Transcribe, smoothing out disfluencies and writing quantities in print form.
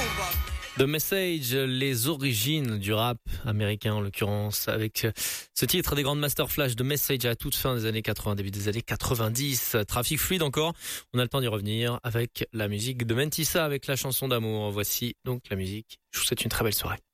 The Message, les origines du rap américain en l'occurrence, avec ce titre des grandes Master Flash de Message à toute fin des années 80, début des années 90. Trafic fluide encore, on a le temps d'y revenir avec la musique de Mentissa avec la chanson d'amour. Voici donc la musique. Je vous souhaite une très belle soirée.